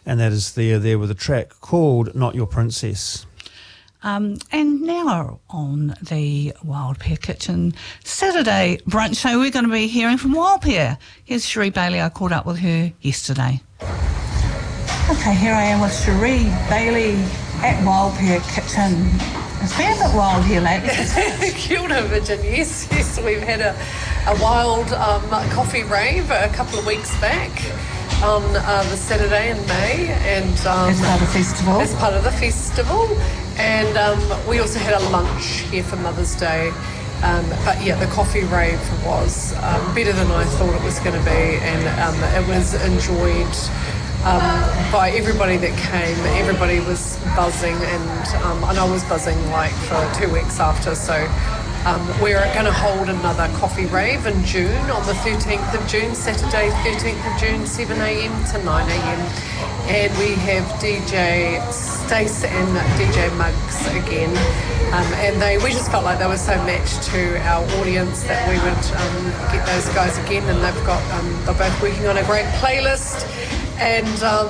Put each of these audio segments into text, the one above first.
and that is there with a track called Not Your Princess. And now on the Wild Pear Kitchen Saturday brunch show, we're going to be hearing from Wild Pear. Here's Cherie Bailey. I caught up with her yesterday. Okay, here I am with Cherie Bailey at Wild Pear Kitchen. It's been a bit wild here lately. Kia ora, Virgin. Yes, we've had a wild coffee rave a couple of weeks back on the Saturday in May, and as part of the festival. As part of the festival, and we also had a lunch here for Mother's Day. But yeah, the coffee rave was better than I thought it was going to be, and it was enjoyed by everybody that came. Everybody was buzzing, and I was buzzing like for 2 weeks after. So we're going to hold another coffee rave in June, on the 13th of June, Saturday 13th of June, 7 a.m. to 9 a.m. And we have DJ Stace and DJ Muggs again. And we just felt like they were so matched to our audience that we would get those guys again. And they're both working on a great playlist. And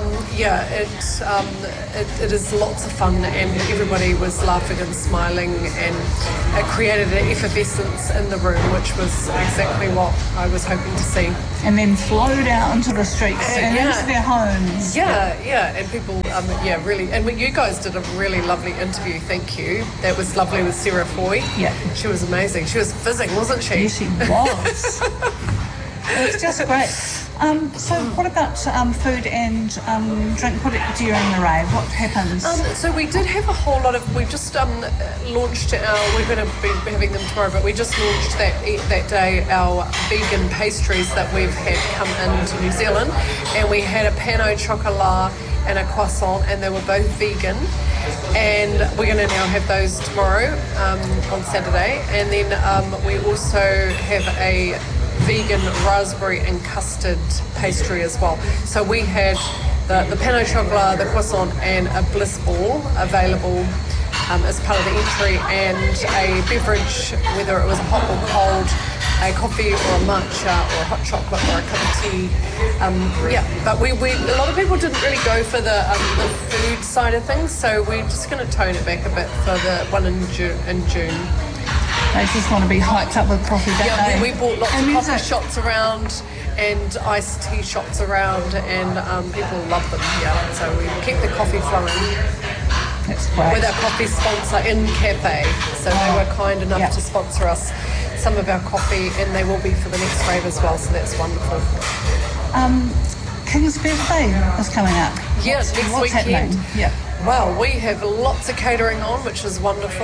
it is lots of fun, and everybody was laughing and smiling, and it created an effervescence in the room, which was exactly what I was hoping to see. And then flowed out into the streets and into their homes. Yeah, and people, really, and you guys did a really lovely interview, thank you. That was lovely with Sarah Foy. Yeah. She was amazing. She was fizzing, wasn't she? Yes, she was. It was just great. So what about food and drink during the rave? What happens? So we did have a whole lot of, we just launched we're going to be having them tomorrow, but we just launched that day our vegan pastries that we've had come into New Zealand, and we had a pain au chocolat and a croissant, and they were both vegan, and we're going to now have those tomorrow on Saturday, and then we also have a vegan raspberry and custard pastry as well. So we had the pain au chocolat, the croissant, and a bliss ball available as part of the entry, and a beverage, whether it was hot or cold, a coffee or a matcha or a hot chocolate or a cup of tea. But we a lot of people didn't really go for the food side of things, so we're just going to tone it back a bit for the one in June. They just want to be hyped up with coffee, don't they? We bought lots of coffee shots around and iced tea shots around, and people love them. Yeah, so we keep the coffee flowing. That's great. With our coffee sponsor In Cafe, so they were kind enough to sponsor us some of our coffee, and they will be for the next rave as well. So that's wonderful. King's birthday is coming up. Yeah, next what's weekend. Happening? Yeah. Well, we have lots of catering on, which is wonderful.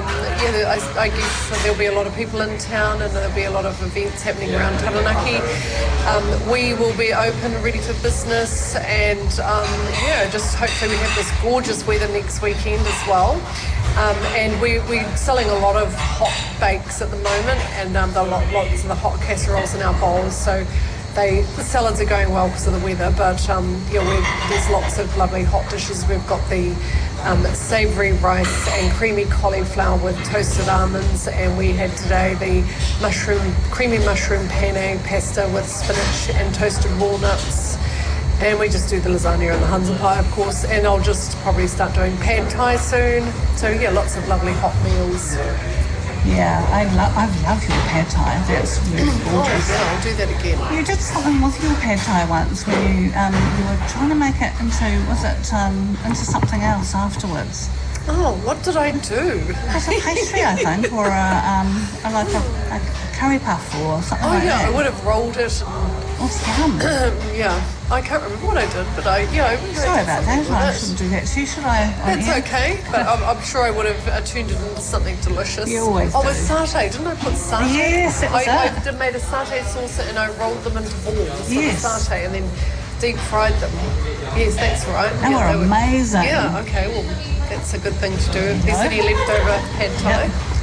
I guess there'll be a lot of people in town, and there'll be a lot of events happening around Taranaki. We will be open, ready for business, and just hopefully we have this gorgeous weather next weekend as well. And we're selling a lot of hot bakes at the moment, and lots of the hot casseroles in our bowls. So the salads are going well because of the weather, but there's lots of lovely hot dishes. We've got the savoury rice and creamy cauliflower with toasted almonds, and we had today the creamy mushroom penne pasta with spinach and toasted walnuts. And we just do the lasagna and the Hansa pie, of course, and I'll just probably start doing pad thai soon. So lots of lovely hot meals. Yeah, I love your pad thai. That's really gorgeous. Oh, yeah, I'll do that again. You did something with your pad thai once where you were trying to make it into something else afterwards. Oh, what did I do? It was a pastry, I think, or a curry puff or something like that. I would have rolled it. Yum. I can't remember what I did, but I sorry about that. I shouldn't do that. So should I? That's okay, but I'm sure I would have turned it into something delicious. You always do. With satay. Didn't I put satay? Yes, it was I made a satay sauce and I rolled them into balls with satay and then deep fried them. Yes, that's right. They were amazing. Yeah, okay, well, that's a good thing to do. If there's any leftover pad thai.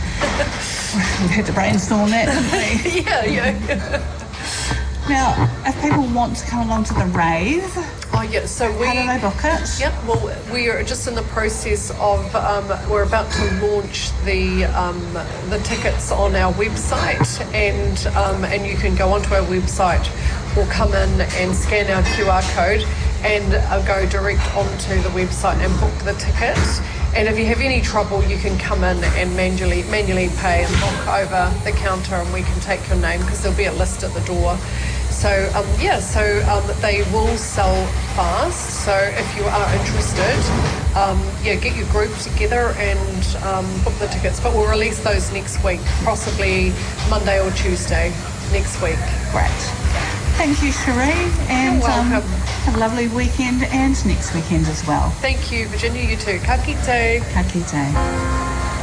We had to brainstorm that, didn't we? Yeah. Now, if people want to come along to the rave, how do they book it? Yep, well, we are just in the process of, we're about to launch the tickets on our website, and you can go onto our website or come in and scan our QR code, and go direct onto the website and book the ticket. And if you have any trouble, you can come in and manually pay and walk over the counter, and we can take your name because there'll be a list at the door. So they will sell fast. So if you are interested, get your group together and book the tickets. But we'll release those next week, possibly Monday or Tuesday next week. Great. Thank you, Cherie, and You're welcome. Have a lovely weekend and next weekend as well. Thank you, Virginia. You too. Ka kite. Ka kite.